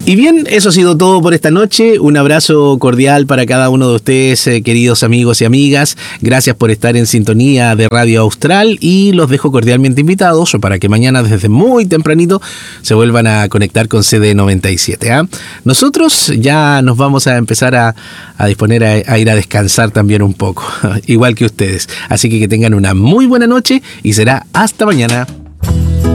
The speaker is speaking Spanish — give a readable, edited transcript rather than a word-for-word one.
Y bien, eso ha sido todo por esta noche. Un abrazo cordial para cada uno de ustedes, queridos amigos y amigas. Gracias por estar en sintonía de Radio Austral y los dejo cordialmente invitados para que mañana desde muy tempranito se vuelvan a conectar con CD97. ¿Ah? Nosotros ya nos vamos a empezar a disponer a ir a descansar también un poco, igual que ustedes. Así que tengan una muy buena noche y será hasta mañana.